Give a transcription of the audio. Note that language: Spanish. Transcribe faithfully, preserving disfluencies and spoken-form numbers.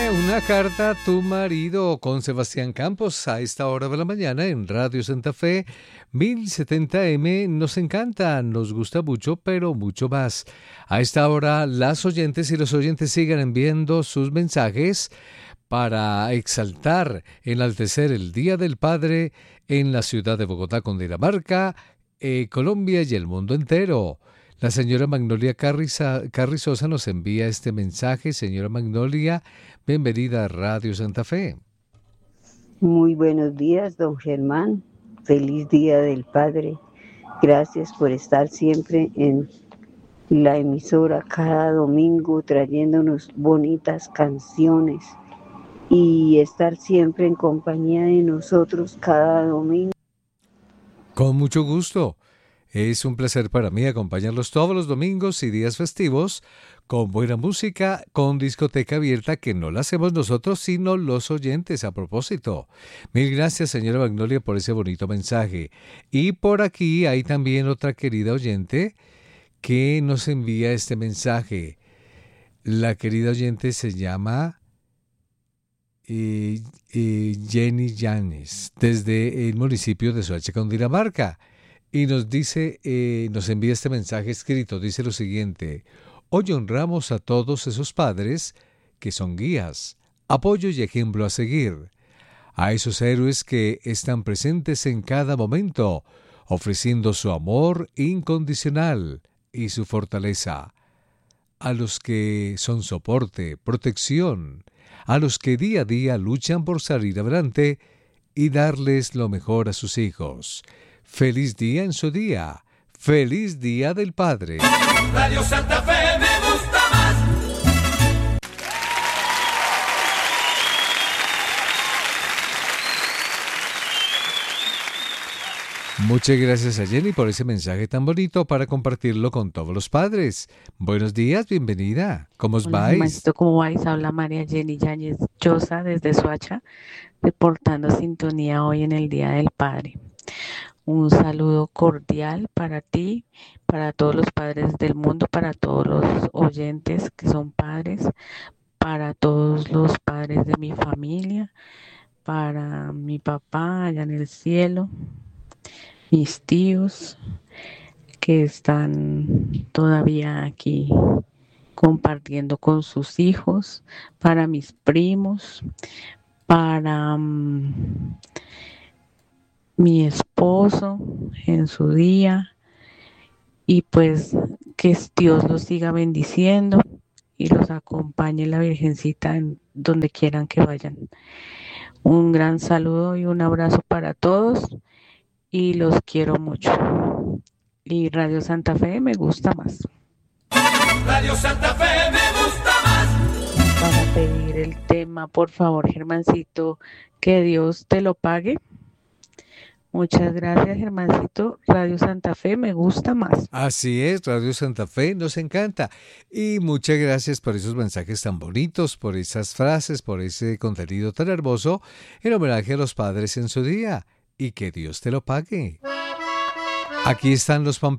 una carta a tu marido con Sebastián Campos a esta hora de la mañana en Radio Santa Fe mil setenta eme. Nos encanta, nos gusta mucho, pero mucho más. A esta hora las oyentes y los oyentes sigan enviando sus mensajes para exaltar, enaltecer el Día del Padre en la ciudad de Bogotá, Cundinamarca, eh, Colombia y el mundo entero. La señora Magnolia Carriza, Carrizosa nos envía este mensaje. Señora Magnolia, bienvenida a Radio Santa Fe. Muy buenos días, don Germán. Feliz Día del Padre. Gracias por estar siempre en la emisora cada domingo trayéndonos bonitas canciones y estar siempre en compañía de nosotros cada domingo. Con mucho gusto. Es un placer para mí acompañarlos todos los domingos y días festivos con buena música, con discoteca abierta, que no la hacemos nosotros, sino los oyentes a propósito. Mil gracias, señora Magnolia, por ese bonito mensaje. Y por aquí hay también otra querida oyente que nos envía este mensaje. La querida oyente se llama eh, eh, Jenny Llanes, desde el municipio de Soacha, Cundinamarca. Y nos dice, eh, nos envía este mensaje escrito, dice lo siguiente: hoy honramos a todos esos padres que son guías, apoyo y ejemplo a seguir, a esos héroes que están presentes en cada momento, ofreciendo su amor incondicional y su fortaleza, a los que son soporte, protección, a los que día a día luchan por salir adelante y darles lo mejor a sus hijos. Feliz día en su día. Feliz Día del Padre. Radio Santa Fe me gusta más. Muchas gracias a Jenny por ese mensaje tan bonito para compartirlo con todos los padres. Buenos días, bienvenida. ¿Cómo os Hola, vais? Germancito, ¿cómo vais? Habla María Jenny Yáñez Llosa desde Soacha, reportando sintonía hoy en el Día del Padre. Un saludo cordial para ti, para todos los padres del mundo, para todos los oyentes que son padres, para todos los padres de mi familia, para mi papá allá en el cielo, mis tíos que están todavía aquí compartiendo con sus hijos, para mis primos, para um, mi esposo en su día, y pues que Dios los siga bendiciendo y los acompañe la Virgencita en donde quieran que vayan. Un gran saludo y un abrazo para todos y los quiero mucho. Y Radio Santa Fe me gusta más. Radio Santa Fe me gusta más. Para pedir el tema, por favor, Germancito, que Dios te lo pague. Muchas gracias, Germancito. Radio Santa Fe me gusta más. Así es, Radio Santa Fe nos encanta. Y muchas gracias por esos mensajes tan bonitos, por esas frases, por ese contenido tan hermoso en homenaje a los padres en su día. Y que Dios te lo pague. Aquí están los Pampers.